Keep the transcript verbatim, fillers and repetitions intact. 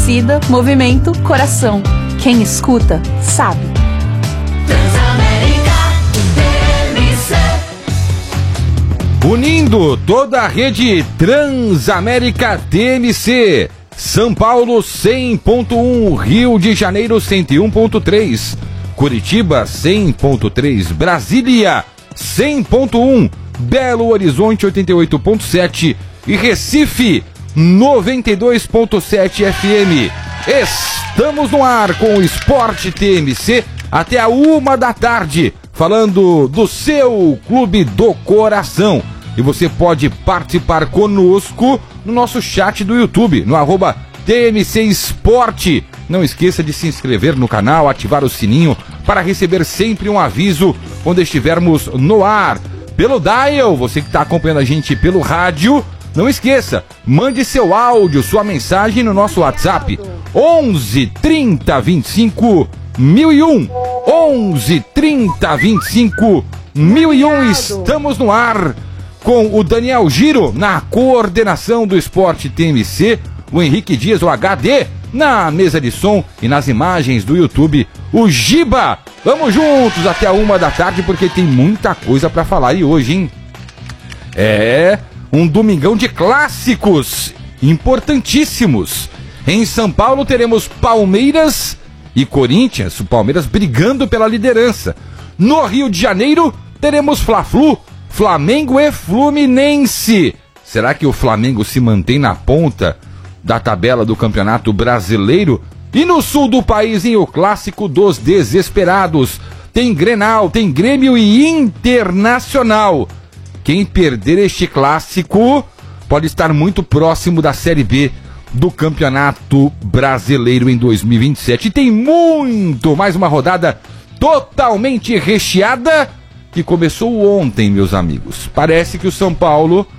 torcida, movimento, coração. Quem escuta, sabe. Transamérica T M C. Unindo toda a rede Transamérica T M C. São Paulo cem ponto um, Rio de Janeiro cento e um ponto três, Curitiba cem ponto três, Brasília cem ponto um, Belo Horizonte oitenta e oito ponto sete e Recife noventa e dois ponto sete F M. Estamos no ar com o Esporte T M C até a uma da tarde, falando do seu clube do coração. E você pode participar conosco no nosso chat do YouTube, no arroba T M C Esporte. Não esqueça de se inscrever no canal, ativar o sininho para receber sempre um aviso quando estivermos no ar. Pelo dial, você que está acompanhando a gente pelo rádio, não esqueça, mande seu áudio, sua mensagem no nosso WhatsApp onze trinta vinte e cinco mil e um. onze trinta vinte e cinco mil e um. Estamos no ar com o Daniel Giro na coordenação do Esporte T M C, o Henrique Dias, o H D, na mesa de som e nas imagens do YouTube, o Giba. Vamos juntos até a uma da tarde porque tem muita coisa pra falar e hoje, hein? É um domingão de clássicos importantíssimos. Em São Paulo teremos Palmeiras e Corinthians, o Palmeiras brigando pela liderança. No Rio de Janeiro teremos Fla-Flu, Flamengo e Fluminense. Será que o Flamengo se mantém na ponta da tabela do Campeonato Brasileiro? E no sul do país, em o clássico dos desesperados, tem Grenal, tem Grêmio e Internacional. Quem perder este clássico pode estar muito próximo da Série B do Campeonato Brasileiro em dois mil e vinte e sete. E tem muito mais, uma rodada totalmente recheada que começou ontem, meus amigos. Parece que o São Paulo